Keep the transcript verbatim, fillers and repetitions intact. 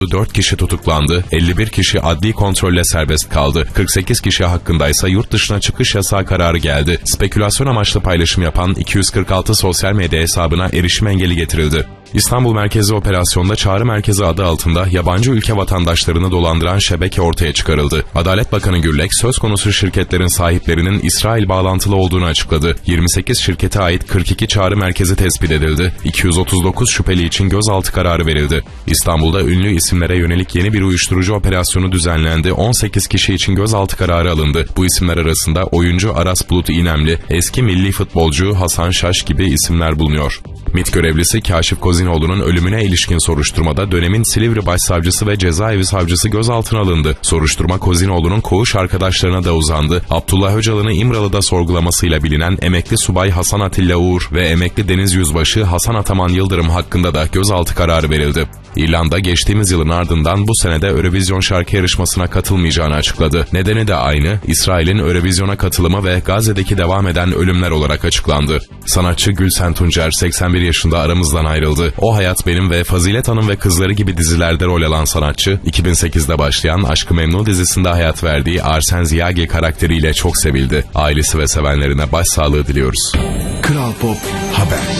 dört kişi tutuklandı, elli bir kişi adli kontrolle serbest kaldı. kırk sekiz kişi hakkındaysa yurt dışına çıkış yasağı kararı geldi. Spekülasyon amaçlı paylaşım yapan iki yüz kırk altı sosyal medya hesabına erişim engeli getirildi. İstanbul merkezi operasyonda Çağrı Merkezi adı altında yabancı ülke vatandaşlarını dolandıran şebeke ortaya çıkarıldı. Adalet Bakanı Gürlek, söz konusu şirketlerin sahiplerinin İsrail bağlantılı olduğunu açıkladı. yirmi sekiz şirkete ait kırk iki çağrı merkezi tespit edildi. iki yüz otuz dokuz şüpheli için gözaltı kararı verildi. İstanbul'da ünlü isimlere yönelik yeni bir uyuşturucu operasyonu düzenlendi. on sekiz kişi için gözaltı kararı alındı. Bu isimler arasında oyuncu Aras Bulut İynemli, eski milli futbolcu Hasan Şaş gibi isimler bulunuyor. MİT görevlisi Kaşif Kozinoğlu'nun ölümüne ilişkin soruşturmada dönemin Silivri Başsavcısı ve Cezaevi Savcısı gözaltına alındı. Soruşturma Kozinoğlu'nun koğuş arkadaşlarına da uzandı. Abdullah Öcalan'ı İmralı'da sorgulamasıyla bilinen emekli subay Hasan Atilla Uğur ve emekli deniz yüzbaşı Hasan Ataman Yıldırım hakkında da gözaltı kararı verildi. İrlanda geçtiğimiz yılın ardından bu senede Eurovision şarkı yarışmasına katılmayacağını açıkladı. Nedeni de aynı, İsrail'in Eurovision'a katılımı ve Gazze'deki devam eden ölümler olarak açıklandı. Sanatçı Gülsen Tuncer seksen bir yaşında aramızdan ayrıldı. O Hayat Benim ve Fazilet Hanım ve Kızları gibi dizilerde rol alan sanatçı, iki bin sekizde başlayan Aşk-ı Memnu dizisinde hayat verdiği Arsen Ziyagi karakteriyle çok sevildi. Ailesi ve sevenlerine başsağlığı diliyoruz. Kral Pop Haber.